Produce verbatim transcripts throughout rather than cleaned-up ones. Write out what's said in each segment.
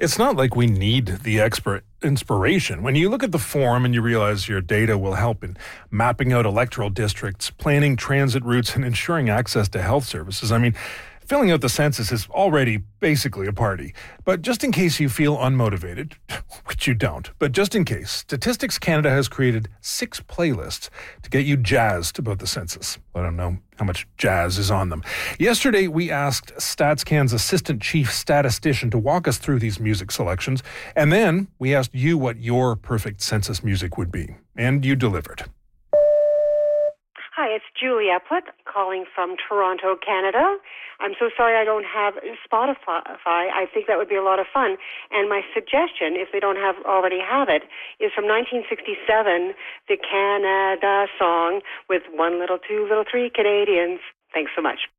It's not like we need the expert inspiration. When you look at the form and you realize your data will help in mapping out electoral districts, planning transit routes, and ensuring access to health services, I mean, filling out the census is already basically a party. But just in case you feel unmotivated, which you don't, but just in case, Statistics Canada has created six playlists to get you jazzed about the census. I don't know how much jazz is on them. Yesterday, we asked StatsCan's assistant chief statistician to walk us through these music selections, and then we asked you what your perfect census music would be, and you delivered. Hi, it's Julie Epworth calling from Toronto, Canada. I'm so sorry I don't have Spotify. I think that would be a lot of fun. And my suggestion, if they don't have already have it, is from nineteen sixty-seven, the Canada song with one little, two little, three Canadians. Thanks so much.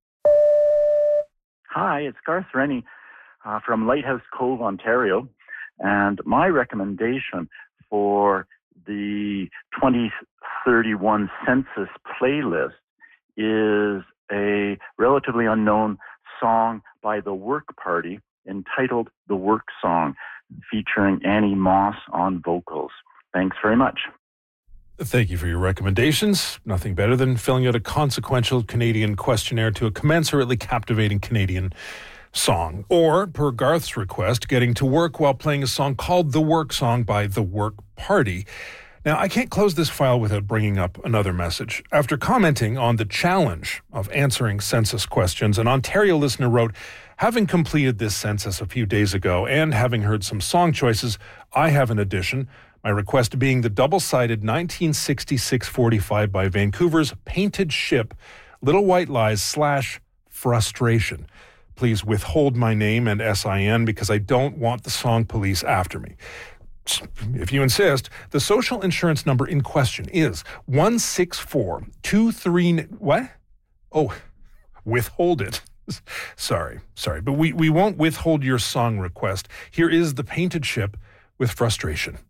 Hi, it's Garth Rennie uh, from Lighthouse Cove, Ontario. And my recommendation for the twenty thirty-one census playlist is a relatively unknown song by The Work Party entitled The Work Song, featuring Annie Moss on vocals. Thanks very much. Thank you for your recommendations. Nothing better than filling out a consequential Canadian questionnaire to a commensurately captivating Canadian song. Or, per Garth's request, getting to work while playing a song called The Work Song by The Work Party. Now, I can't close this file without bringing up another message. After commenting on the challenge of answering census questions, an Ontario listener wrote, "Having completed this census a few days ago and having heard some song choices, I have an addition. My request being the double-sided nineteen sixty-six forty-five by Vancouver's Painted Ship, Little White Lies slash Frustration. Please withhold my name and S I N because I don't want the song police after me." If you insist, the social insurance number in question is one six four two three... What? Oh, withhold it. Sorry, sorry, but we, we won't withhold your song request. Here is the Painted Ship with Frustration.